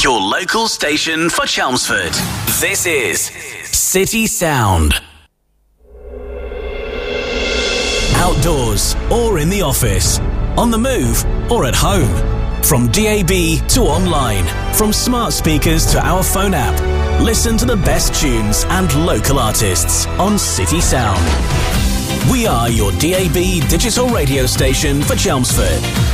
your local station for Chelmsford. This is City Sound. Outdoors or in the office, on the move or at home. From DAB to online, from smart speakers to our phone app. Listen to the best tunes and local artists on City Sound. We are your DAB digital radio station for Chelmsford.